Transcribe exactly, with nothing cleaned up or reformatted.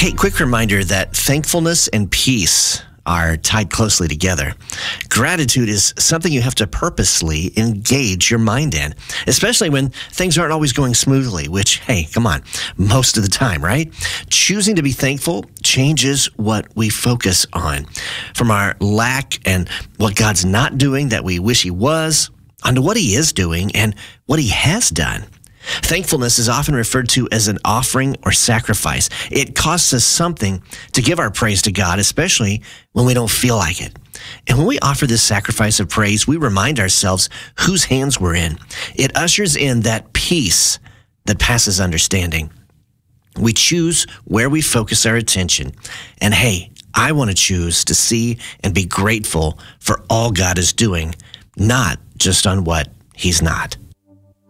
Hey, quick reminder that thankfulness and peace are tied closely together. Gratitude is something you have to purposely engage your mind in, especially when things aren't always going smoothly, which, hey, come on, most of the time, right? Choosing to be thankful changes what we focus on. From our lack and what God's not doing that we wish He was, onto what He is doing and what He has done. Thankfulness is often referred to as an offering or sacrifice. It costs us something to give our praise to God, especially when we don't feel like it. And when we offer this sacrifice of praise, we remind ourselves whose hands we're in. It ushers in that peace that passes understanding. We choose where we focus our attention. And hey, I want to choose to see and be grateful for all God is doing, not just on what He's not.